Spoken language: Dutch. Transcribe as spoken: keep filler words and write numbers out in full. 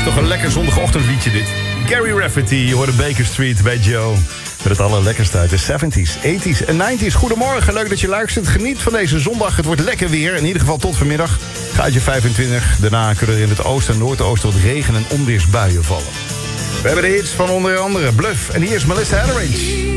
Toch een lekker zondagochtendliedje dit. Gary Rafferty, je hoorde Baker Street bij Joe. Met het allerlekkerste uit de zeventies, tachtiger en negentiger. Goedemorgen, leuk dat je luistert. Geniet van deze zondag. Het wordt lekker weer. In ieder geval tot vanmiddag. Gaatje vijfentwintig. Daarna kunnen er in het oosten en noordoosten wat regen- en onweersbuien vallen. We hebben de hits van onder andere Bluff. En hier is Melissa Etheridge.